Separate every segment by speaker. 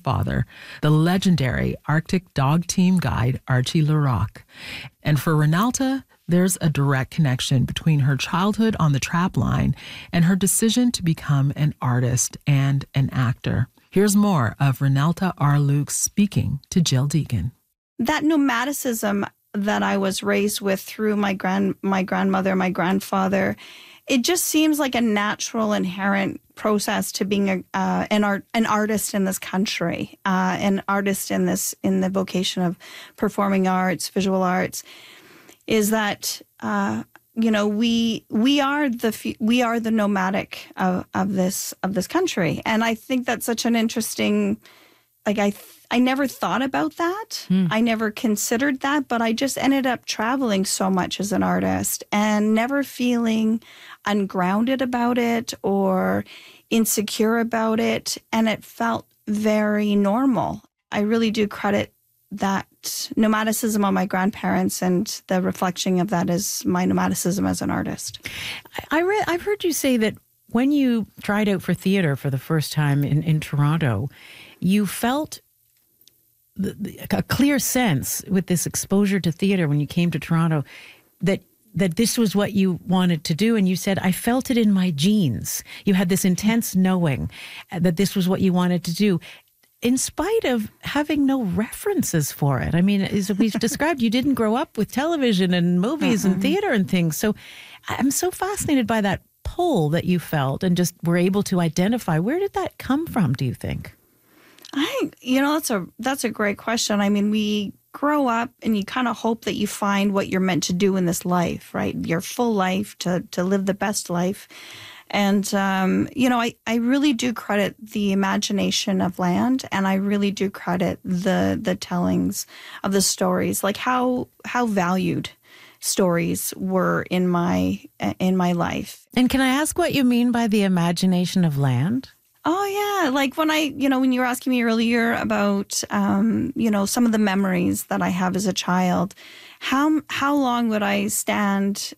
Speaker 1: father, the legendary Arctic dog team guide Archie Larocque. And for Renalta, there's a direct connection between her childhood on the trap line and her decision to become an artist and an actor. Here's more of Renalta R. Lukes speaking to Jill Deegan.
Speaker 2: That nomadicism that I was raised with through my grandmother, my grandfather, it just seems like a natural, inherent process to being an artist in this country, an artist in the vocation of performing arts, visual arts. Is that we are the nomadic of this country, and I think that's such an interesting. I never thought about that. I never considered that, but I just ended up traveling so much as an artist and never feeling ungrounded about it or insecure about it, and it felt very normal. I really do credit that nomadicism on my grandparents, and the reflection of that is my nomadicism as an artist.
Speaker 3: I've heard you say that when you tried out for theater for the first time in Toronto, you felt a clear sense with this exposure to theater when you came to Toronto that this was what you wanted to do. And you said, I felt it in my genes. You had this intense knowing that this was what you wanted to do, in spite of having no references for it. I mean, as we've described, you didn't grow up with television and movies and theater and things. So I'm so fascinated by that pull that you felt and just were able to identify. Where did that come from, do you think? That's a great question. I mean, we grow up and you kind of hope that you find what you're meant to do in this life, right? Your full life, to live the best life. And, I really do credit the imagination of land, and I really do credit the tellings of the stories, like how valued stories were in my life. And can I ask what you mean by the imagination of land?
Speaker 2: Oh, yeah. Like when you were asking me earlier about, some of the memories that I have as a child, how long would I stand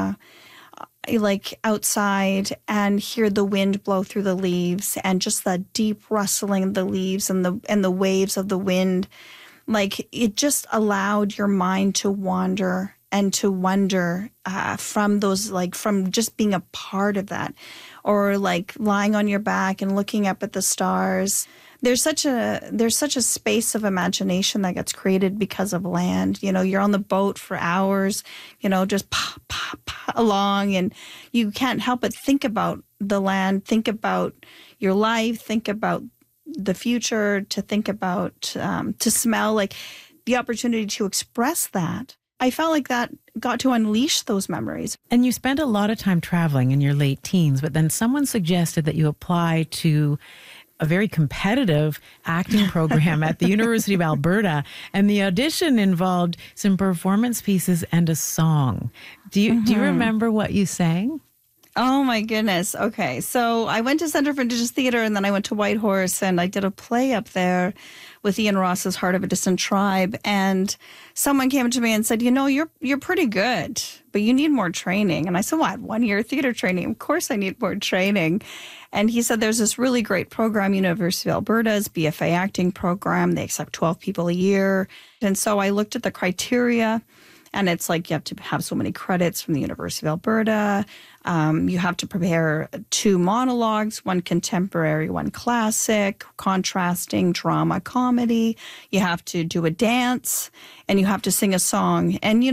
Speaker 2: outside and hear the wind blow through the leaves and just the deep rustling of the leaves and the waves of the wind. Like it just allowed your mind to wander and to wonder from just being a part of that, or like lying on your back and looking up at the stars. There's such a space of imagination that gets created because of land. You're on the boat for hours, just pop, pop, pop along, and you can't help but think about the land, think about your life, think about the future, to think about, to smell, like the opportunity to express that. I felt like that got to unleash those memories.
Speaker 3: And you spent a lot of time traveling in your late teens, but then someone suggested that you apply to a very competitive acting program at the University of Alberta, and the audition involved some performance pieces and a song. Do you remember what you sang?
Speaker 2: Oh, my goodness. Okay. So I went to Centre for Indigenous Theatre, and then I went to Whitehorse, and I did a play up there with Ian Ross's Heart of a Distant Tribe. And someone came to me and said, you're pretty good, but you need more training. And I said, what, 1 year theater training? Of course I need more training. And he said, there's this really great program, University of Alberta's BFA acting program. They accept 12 people a year. And so I looked at the criteria, and it's like you have to have so many credits from the University of Alberta. You have to prepare 2 monologues, 1 contemporary, 1 classic, contrasting drama, comedy. You have to do a dance, and you have to sing a song. And,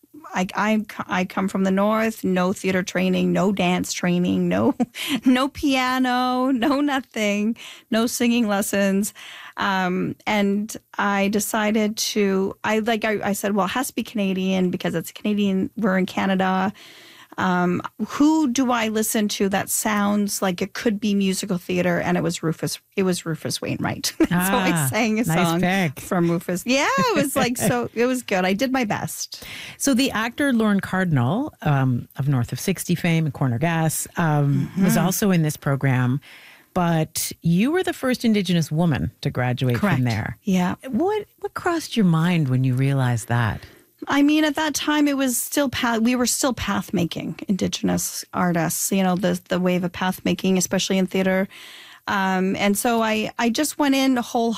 Speaker 2: I come from the north, no theater training, no dance training, no piano, no nothing, no singing lessons. And I decided I said, well, it has to be Canadian because it's Canadian. We're in Canada. Who do I listen to that sounds like it could be musical theater? And it was Rufus Wainwright. So I sang a song from Rufus. Yeah, it was it was good. I did my best.
Speaker 3: So the actor Lorne Cardinal, of North of 60 fame and Corner Gas, was also in this program. But you were the first Indigenous woman to graduate from there.
Speaker 2: Yeah.
Speaker 3: What crossed your mind when you realized that?
Speaker 2: I mean, at that time, we were still path making, Indigenous artists, the wave of path making, especially in theater. And so I just went in